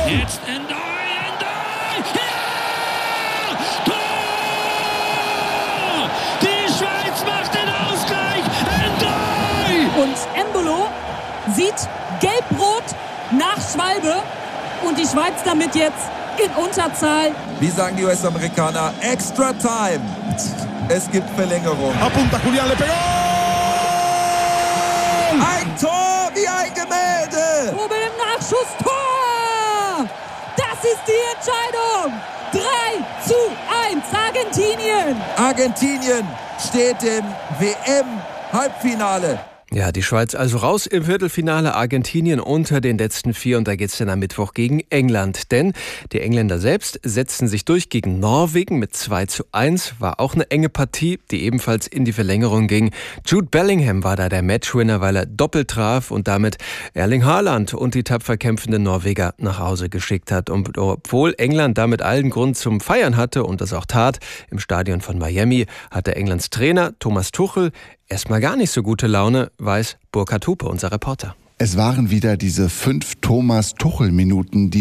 Jetzt Endoi! Ja! Tor! Die Schweiz macht den Ausgleich! Endoi! Und Embolo sieht gelb-rot nach Schwalbe und die Schweiz damit jetzt in Unterzahl. Wie sagen die US-Amerikaner? Extra Time. Es gibt Verlängerung. Apunta Julián, le pegó! Ein Tor wie ein Gemälde. Oben im Nachschuss, Tor! Das ist die Entscheidung. 3:1 Argentinien. Argentinien steht im WM-Halbfinale. Ja, die Schweiz also raus im Viertelfinale, Argentinien unter den letzten 4 und da geht's dann am Mittwoch gegen England. Denn die Engländer selbst setzten sich durch gegen Norwegen mit 2:1. War auch eine enge Partie, die ebenfalls in die Verlängerung ging. Jude Bellingham war da der Matchwinner, weil er doppelt traf und damit Erling Haaland und die tapfer kämpfenden Norweger nach Hause geschickt hat. Und obwohl England damit allen Grund zum Feiern hatte und das auch tat, im Stadion von Miami hatte Englands Trainer Thomas Tuchel erstmal gar nicht so gute Laune, weiß Burkhard Hupe, unser Reporter. Es waren wieder diese 5 Thomas-Tuchel-Minuten, die